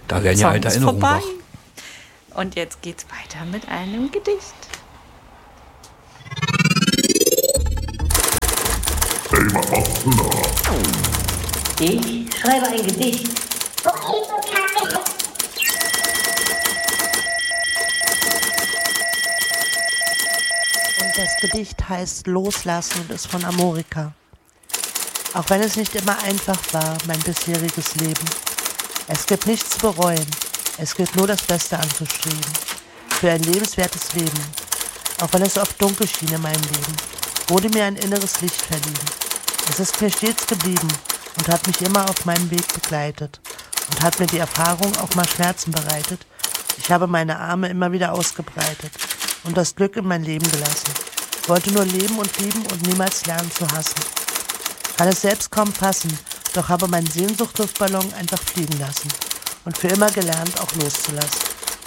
Da werden ja alte Erinnerungen vorbei. wach. Und jetzt geht's weiter mit einem Gedicht. Ich schreibe ein Gedicht. Und das Gedicht heißt Loslassen und ist von Amorika. Auch wenn es nicht immer einfach war, mein bisheriges Leben. Es gibt nichts zu bereuen. Es gilt nur das Beste anzustreben. Für ein lebenswertes Leben. Auch wenn es oft dunkel schien in meinem Leben, wurde mir ein inneres Licht verliehen. Es ist mir stets geblieben und hat mich immer auf meinem Weg begleitet und hat mir die Erfahrung auch mal Schmerzen bereitet. Ich habe meine Arme immer wieder ausgebreitet und das Glück in mein Leben gelassen. Wollte nur leben und lieben und niemals lernen zu hassen. Kann es selbst kaum fassen, doch habe meinen Sehnsucht-Luftballon einfach fliegen lassen und für immer gelernt, auch loszulassen.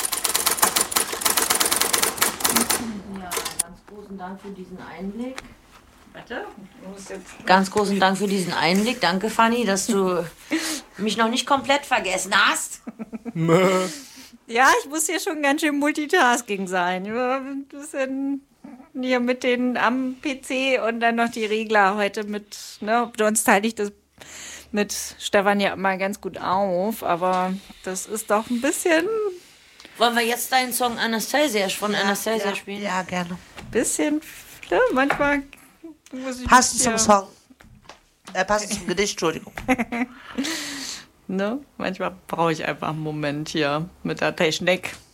Ja, ganz großen Dank für diesen Einblick. Warte, Ganz großen Dank für diesen Einblick. Danke, Fanny, dass du mich noch nicht komplett vergessen hast. Ja, ich muss hier schon ganz schön Multitasking sein. Ein bisschen hier mit den am PC und dann noch die Regler heute mit, ne, sonst teile ich das mit Stefan ja immer ganz gut auf, aber das ist doch ein bisschen Wollen wir jetzt deinen Song Anastasia von Anastasia spielen? Ja, gerne. ne, manchmal muss ich Passend ja, zum Song. Passend zum Gedicht, Entschuldigung. ne, manchmal brauche ich einfach einen Moment hier mit der Technik.